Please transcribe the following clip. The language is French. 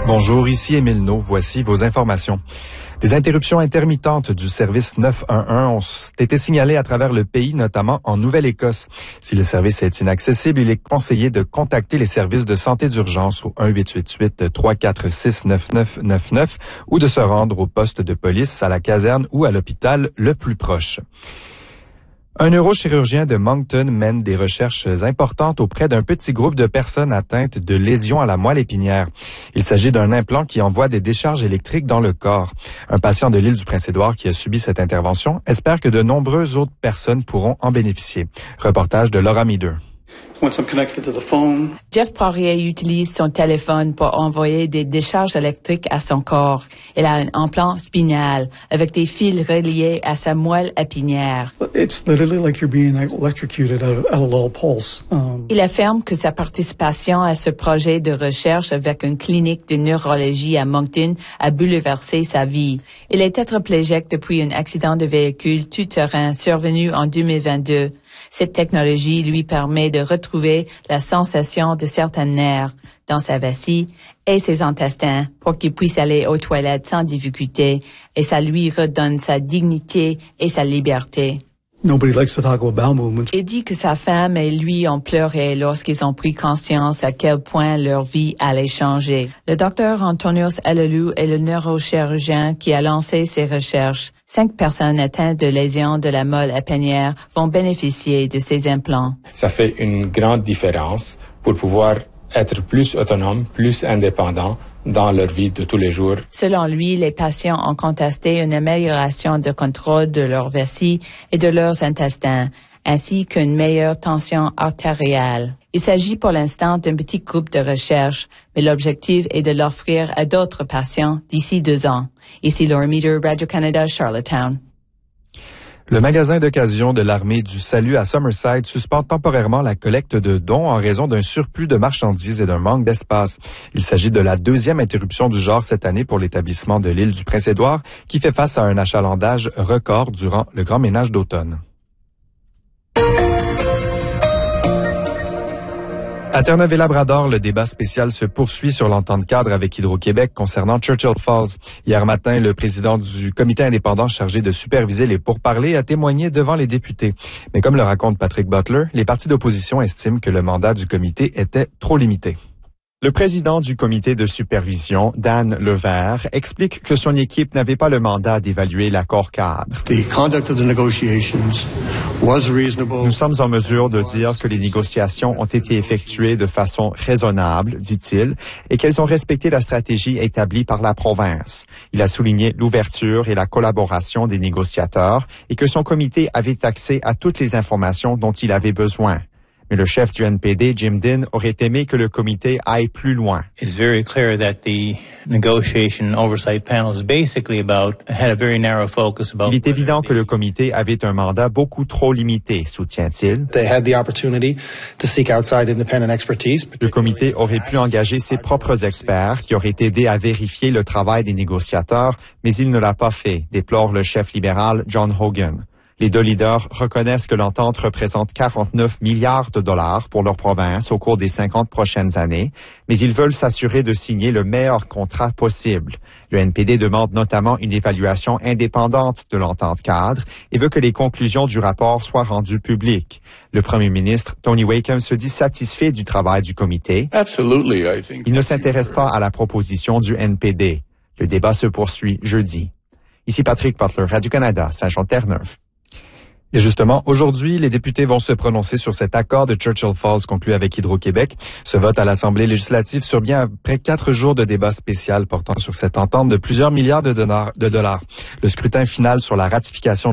Bonjour, ici Émile Naud. Voici vos informations. Des interruptions intermittentes du service 911 ont été signalées à travers le pays, notamment en Nouvelle-Écosse. Si le service est inaccessible, il est conseillé de contacter les services de santé d'urgence au 1-888-346-9999 ou de se rendre au poste de police, à la caserne ou à l'hôpital le plus proche. Un neurochirurgien de Moncton mène des recherches importantes auprès d'un petit groupe de personnes atteintes de lésions à la moelle épinière. Il s'agit d'un implant qui envoie des décharges électriques dans le corps. Un patient de l'île du Prince-Édouard qui a subi cette intervention espère que de nombreuses autres personnes pourront en bénéficier. Reportage de Laura Meader. Jeff Poirier utilise son téléphone pour envoyer des décharges électriques à son corps. Il a un implant spinal avec des fils reliés à sa moelle épinière. Il affirme que sa participation à ce projet de recherche avec une clinique de neurologie à Moncton a bouleversé sa vie. Il est tétraplégique depuis un accident de véhicule tout-terrain survenu en 2022. Cette technologie lui permet de retrouver la sensation de certains nerfs dans sa vessie et ses intestins pour qu'il puisse aller aux toilettes sans difficulté, et ça lui redonne sa dignité et sa liberté. Il dit que sa femme et lui ont pleuré lorsqu'ils ont pris conscience à quel point leur vie allait changer. Le docteur Antonios Elelou est le neurochirurgien qui a lancé ces recherches. 5 personnes atteintes de lésions de la moelle épinière vont bénéficier de ces implants. Ça fait une grande différence pour pouvoir être plus autonome, plus indépendant dans leur vie de tous les jours. Selon lui, les patients ont contesté une amélioration de contrôle de leur vessie et de leurs intestins, ainsi qu'une meilleure tension artérielle. Il s'agit pour l'instant d'un petit groupe de recherche, mais l'objectif est de l'offrir à d'autres patients d'ici 2 ans. Ici Laura Meader, Radio-Canada, Charlottetown. Le magasin d'occasion de l'Armée du Salut à Summerside suspend temporairement la collecte de dons en raison d'un surplus de marchandises et d'un manque d'espace. Il s'agit de la 2e interruption du genre cette année pour l'établissement de l'île du Prince-Édouard, qui fait face à un achalandage record durant le grand ménage d'automne. À Terre-Neuve-et-Labrador, le débat spécial se poursuit sur l'entente cadre avec Hydro-Québec concernant Churchill Falls. Hier matin, le président du comité indépendant chargé de superviser les pourparlers a témoigné devant les députés. Mais comme le raconte Patrick Butler, les partis d'opposition estiment que le mandat du comité était trop limité. Le président du comité de supervision, Dan Levert, explique que son équipe n'avait pas le mandat d'évaluer l'accord cadre. Nous sommes en mesure de dire que les négociations ont été effectuées de façon raisonnable, dit-il, et qu'elles ont respecté la stratégie établie par la province. Il a souligné l'ouverture et la collaboration des négociateurs et que son comité avait accès à toutes les informations dont il avait besoin. Mais le chef du NPD, Jim Dinn, aurait aimé que le comité aille plus loin. Il est évident que le comité avait un mandat beaucoup trop limité, soutient-il. Le comité aurait pu engager ses propres experts qui auraient aidé à vérifier le travail des négociateurs, mais il ne l'a pas fait, déplore le chef libéral John Hogan. Les 2 leaders reconnaissent que l'entente représente 49 milliards de dollars pour leur province au cours des 50 prochaines années, mais ils veulent s'assurer de signer le meilleur contrat possible. Le NPD demande notamment une évaluation indépendante de l'entente cadre et veut que les conclusions du rapport soient rendues publiques. Le premier ministre, Tony Wakeham, se dit satisfait du travail du comité. Il ne s'intéresse pas à la proposition du NPD. Le débat se poursuit jeudi. Ici Patrick Butler, Radio-Canada, Saint-Jean-Terre-Neuve. Et justement, aujourd'hui, les députés vont se prononcer sur cet accord de Churchill Falls conclu avec Hydro-Québec. Ce vote à l'Assemblée législative survient après 4 jours de débat spécial portant sur cette entente de plusieurs milliards de dollars. Le scrutin final sur la ratification